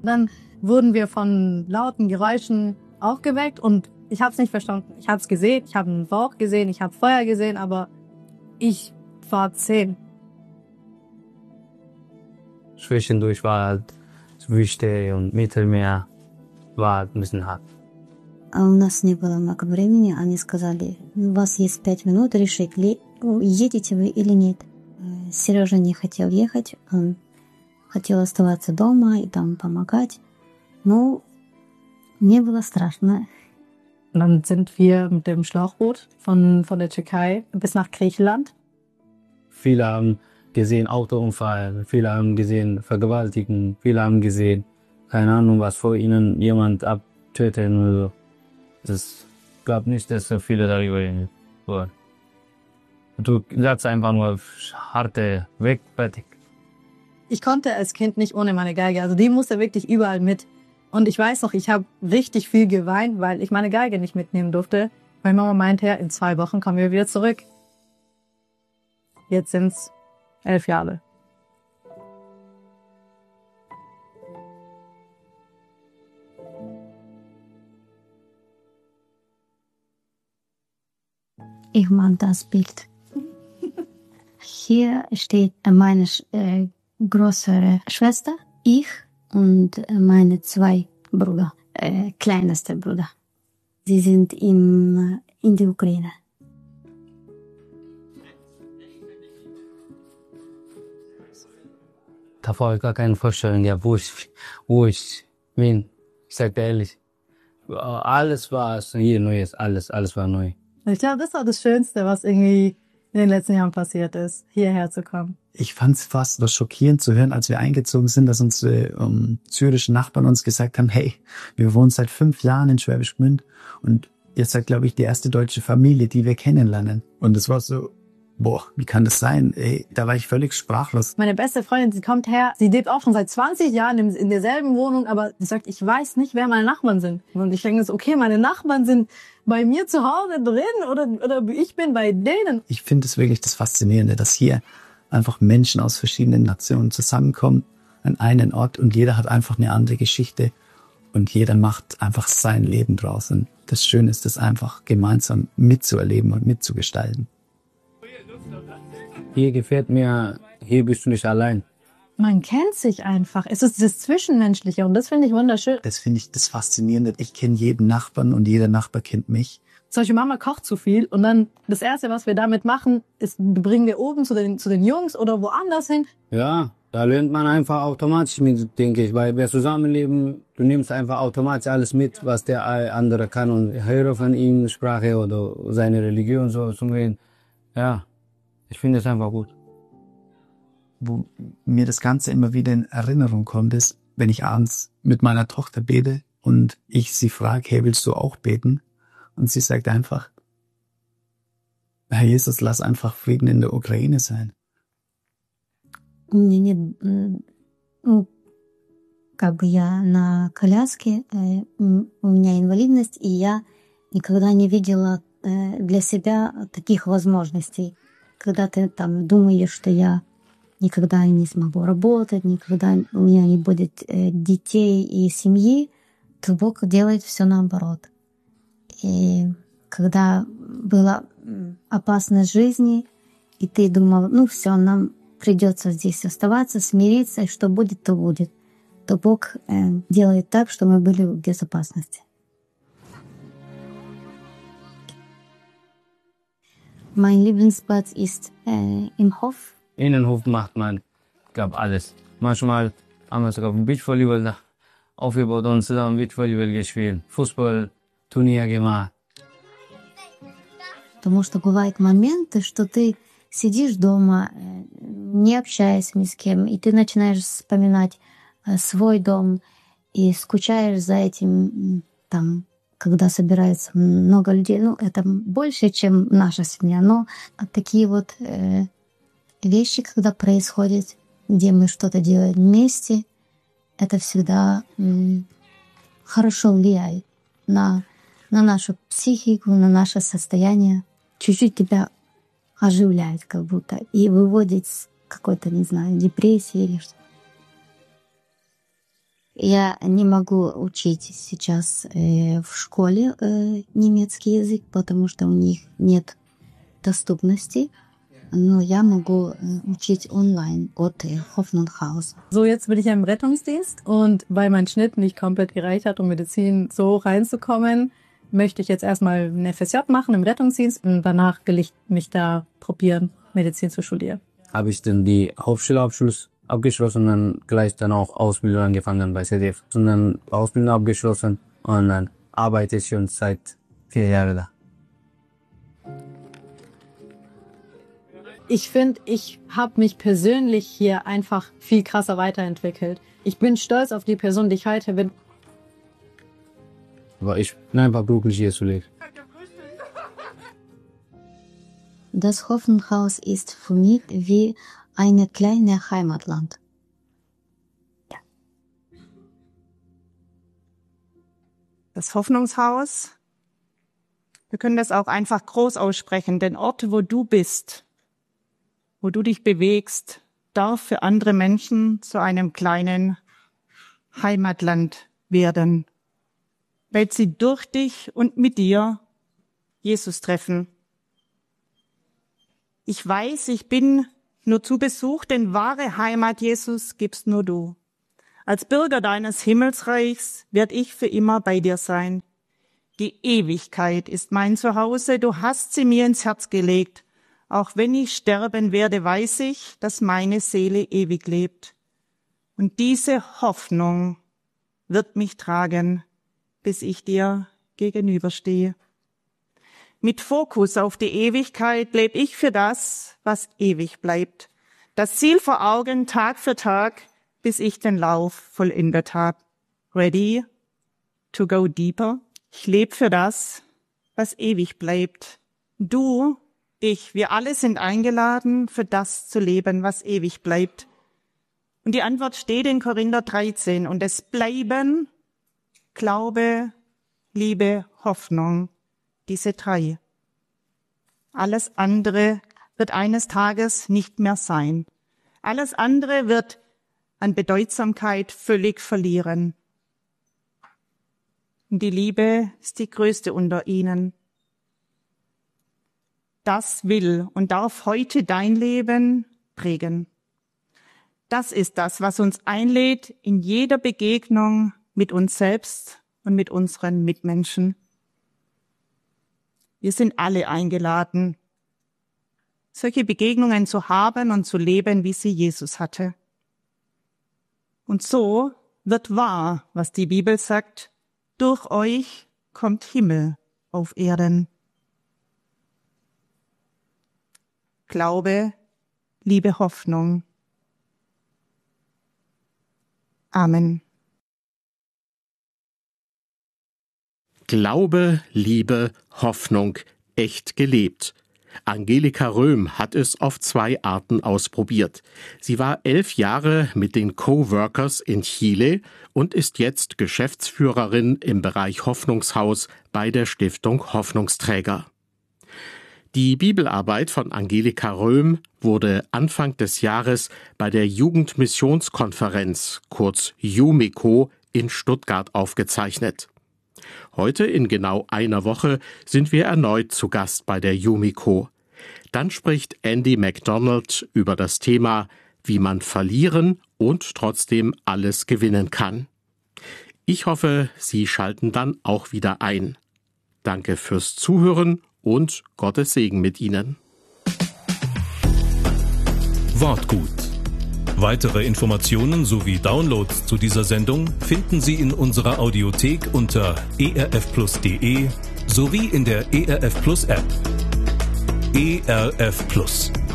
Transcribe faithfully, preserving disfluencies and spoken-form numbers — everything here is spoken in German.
Dann wurden wir von lauten Geräuschen aufgeweckt und ich habe es nicht verstanden. Ich habe es gesehen, ich habe einen Rauch gesehen, ich habe Feuer gesehen, aber ich war zehn. Zwischendurch war halt Wüste und Mittelmeer, war ein bisschen hart. А у нас не было много времени, они сказали, у вас есть пять минут решить, едете вы или нет. Сережа не хотел ехать, он хотел оставаться дома и там помогать. Ну, мне было страшно. Und dann sind wir mit dem Schlauchboot von, von der Türkei bis nach Griechenland. Viele haben gesehen Autounfall, viele haben gesehen Vergewaltigen, viele haben gesehen, keine Ahnung, was vor ihnen jemand abtöten oder so. Das glaube nicht, dass so viele darüber reden wollen. Du sagst einfach nur harte Weg, fertig. Ich konnte als Kind nicht ohne meine Geige, also die musste wirklich überall mit. Und ich weiß noch, ich habe richtig viel geweint, weil ich meine Geige nicht mitnehmen durfte. Weil Mama meinte, in zwei Wochen kommen wir wieder zurück. Jetzt sind's elf Jahre. Ich mag das Bild. Hier steht meine äh, größere Schwester, ich und meine zwei Brüder, äh, kleinste Brüder. Sie sind in, in der Ukraine. Davor habe ich gar keine Vorstellung gehabt, wo ich, wo ich bin. Ich sag dir ehrlich, alles war hier Neues, alles, alles war neu. Ich glaube, das war das Schönste, was irgendwie in den letzten Jahren passiert ist, hierher zu kommen. Ich fand es fast was schockierend zu hören, als wir eingezogen sind, dass unsere ähm, syrischen Nachbarn uns gesagt haben, hey, wir wohnen seit fünf Jahren in Schwäbisch Gmünd und ihr seid, glaube ich, die erste deutsche Familie, die wir kennenlernen. Und es war so, boah, wie kann das sein? Ey, da war ich völlig sprachlos. Meine beste Freundin, sie kommt her, sie lebt auch schon seit zwanzig Jahren in, in derselben Wohnung, aber sie sagt, ich weiß nicht, wer meine Nachbarn sind. Und ich denke so, okay, meine Nachbarn sind bei mir zu Hause drin oder, oder ich bin bei denen. Ich finde es wirklich das Faszinierende, dass hier einfach Menschen aus verschiedenen Nationen zusammenkommen an einen Ort und jeder hat einfach eine andere Geschichte und jeder macht einfach sein Leben draus. Und das Schöne ist, das einfach gemeinsam mitzuerleben und mitzugestalten. Hier gefällt mir, hier bist du nicht allein. Man kennt sich einfach. Es ist das Zwischenmenschliche und das finde ich wunderschön. Das finde ich das Faszinierende. Ich kenne jeden Nachbarn und jeder Nachbar kennt mich. Zum Beispiel Mama kocht zu viel und dann das Erste, was wir damit machen, ist, bringen wir oben zu den, zu den Jungs oder woanders hin. Ja, da lernt man einfach automatisch mit, denke ich, weil wir zusammenleben, du nimmst einfach automatisch alles mit, was der andere kann und höre von ihm Sprache oder seine Religion so zu reden. Ja, ich finde es einfach gut. Wo mir das Ganze immer wieder in Erinnerung kommt, ist, wenn ich abends mit meiner Tochter bete und ich sie frage, hey, willst du auch beten? Und sie sagt einfach, Herr Jesus, lass einfach Frieden in der Ukraine sein. У меня нет, ну, как бы я на коляске, у меня инвалидность, и я никогда не видела для себя таких возможностей. Когда ты там думаешь, что я никогда не смогу работать, никогда у меня не будет детей и семьи, то Бог делает все наоборот. И когда была опасность жизни, и ты думал, ну все, нам придется здесь оставаться, смириться, и что будет, то будет, то Бог делает так, что мы были в безопасности. Mein Lieblingsplatz ist äh, im Hof. Innenhof macht man, ich glaube, alles. Manchmal haben wir sogar Beachvolleyball aufgebaut und zusammen Beachvolleyball gespielt, Fußballturnier gemacht. Потому что бывают моменты, что ты сидишь дома, не общаясь ни с кем, и ты начинаешь вспоминать свой дом и скучаешь за этим, там, когда собирается много людей. Ну, это больше, чем наша семья, но такие вот э, вещи, когда происходят, где мы что-то делаем вместе, это всегда э, хорошо влияет на, на нашу психику, на наше состояние. Чуть-чуть тебя оживляет как будто и выводит с какой-то, не знаю, депрессии или что. Я не могу учить сейчас э, в школе э, немецкий язык, потому что у них нет доступности. Но я могу äh, учить online от äh, Hoffnungshaus. So, jetzt bin ich ja im Rettungsdienst und weil mein Schnitt nicht komplett gereicht hat, um Medizin so reinzukommen, möchte ich jetzt erstmal ein F S J machen im Rettungsdienst und danach will ich mich da probieren, Medizin zu studieren. Habe ich dann die Hauptschulabschluss abgeschlossen und dann gleich dann auch Ausbildung angefangen bei Z D F. Und dann Ausbildung abgeschlossen und dann arbeite ich schon seit vier Jahren da. Ich finde, ich habe mich persönlich hier einfach viel krasser weiterentwickelt. Ich bin stolz auf die Person, die ich heute bin. Aber ich bin einfach glücklich, hier zu leben. Das Hoffnungshaus ist für mich wie ein kleines Heimatland. Ja. Das Hoffnungshaus, wir können das auch einfach groß aussprechen, den Ort, wo du bist, wo du dich bewegst, darf für andere Menschen zu einem kleinen Heimatland werden, weil sie durch dich und mit dir Jesus treffen. Ich weiß, ich bin nur zu Besuch, denn wahre Heimat, Jesus, gibst nur du. Als Bürger deines Himmelsreichs werd ich für immer bei dir sein. Die Ewigkeit ist mein Zuhause, du hast sie mir ins Herz gelegt. Auch wenn ich sterben werde, weiß ich, dass meine Seele ewig lebt. Und diese Hoffnung wird mich tragen, bis ich dir gegenüberstehe. Mit Fokus auf die Ewigkeit lebe ich für das, was ewig bleibt. Das Ziel vor Augen Tag für Tag, bis ich den Lauf vollendet habe. Ready to go deeper? Ich lebe für das, was ewig bleibt. Du, ich, wir alle sind eingeladen, für das zu leben, was ewig bleibt. Und die Antwort steht in Korinther dreizehn. Und es bleiben Glaube, Liebe, Hoffnung. Diese drei. Alles andere wird eines Tages nicht mehr sein. Alles andere wird an Bedeutsamkeit völlig verlieren. Und die Liebe ist die größte unter ihnen. Das will und darf heute dein Leben prägen. Das ist das, was uns einlädt in jeder Begegnung mit uns selbst und mit unseren Mitmenschen. Wir sind alle eingeladen, solche Begegnungen zu haben und zu leben, wie sie Jesus hatte. Und so wird wahr, was die Bibel sagt, durch euch kommt Himmel auf Erden. Glaube, Liebe, Hoffnung. Amen. Glaube, Liebe, Hoffnung, echt gelebt. Angelika Röhm hat es auf zwei Arten ausprobiert. Sie war elf Jahre mit den Coworkers in Chile und ist jetzt Geschäftsführerin im Bereich Hoffnungshaus bei der Stiftung Hoffnungsträger. Die Bibelarbeit von Angelika Röhm wurde Anfang des Jahres bei der Jugendmissionskonferenz, kurz JUMICO, in Stuttgart aufgezeichnet. Heute in genau einer Woche sind wir erneut zu Gast bei der JUMICO. Dann spricht Andy MacDonald über das Thema, wie man verlieren und trotzdem alles gewinnen kann. Ich hoffe, Sie schalten dann auch wieder ein. Danke fürs Zuhören und Gottes Segen mit Ihnen. Wortgut. Weitere Informationen sowie Downloads zu dieser Sendung finden Sie in unserer Audiothek unter e r f plus punkt d e sowie in der E R F Plus App. E R F Plus.